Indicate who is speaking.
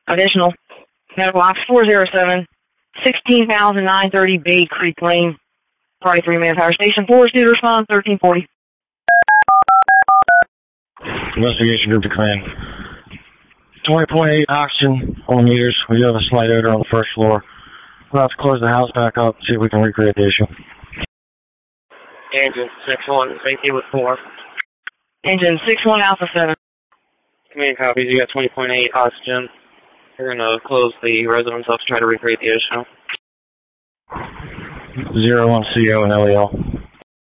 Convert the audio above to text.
Speaker 1: Additional. Medical Ops 407, 16,930 Bay Creek Lane. Party 3-man power station. 4 to respond, 1340.
Speaker 2: Investigation group to command. 20.8 oxygen on meters. We do have a slight odor on the first floor. We'll have to close the house back up, see if we can recreate the issue.
Speaker 3: Engine 6-1, thank you with 4.
Speaker 1: Engine 6-1 Alpha 7.
Speaker 3: Command copies, you got 20.8 oxygen. We're going to close the residence up to try to recreate the issue.
Speaker 2: 0 on CO and LEL.